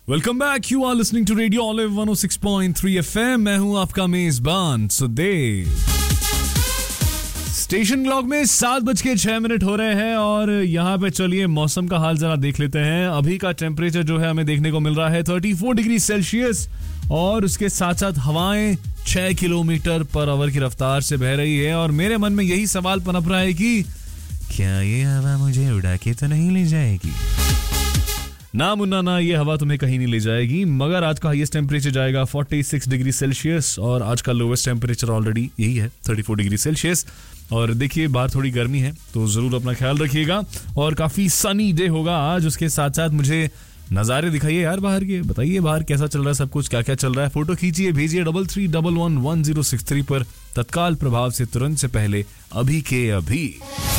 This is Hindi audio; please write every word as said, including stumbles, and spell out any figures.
Welcome back, you are listening to radio olive one O six point three FM. मैं हूं आपका मेजबान सुदेव। स्टेशन क्लॉक में सात बज के छह मिनट हो रहे हैं और यहाँ पे चलिए मौसम का हाल जरा देख लेते हैं। अभी का टेम्परेचर जो है हमें देखने को मिल रहा है चौंतीस डिग्री सेल्सियस और उसके साथ साथ हवाएं छह किलोमीटर पर आवर की रफ्तार से बह रही है। और मेरे मन में यही सवाल पनप रहा है कि क्या ये हवा मुझे उड़ा के तो नहीं ले जाएगी? ना मुन्ना ना, ये हवा तुम्हें कहीं नहीं ले जाएगी। मगर आज का हाईएस्ट टेम्परेचर जाएगा छियालीस डिग्री सेल्सियस और आज का लोवेस्ट टेम्परेचर ऑलरेडी यही है चौंतीस डिग्री सेल्सियस। और देखिए बाहर थोड़ी गर्मी है तो जरूर अपना ख्याल रखिएगा और काफी सनी डे होगा आज। उसके साथ साथ मुझे नज़ारे दिखाइए यार बाहर के, बताइए बाहर कैसा चल रहा है, सब कुछ क्या क्या चल रहा है। फोटो खींचिए, भेजिए double three double one one zero six three पर तत्काल प्रभाव से तुरंत से पहले अभी के अभी।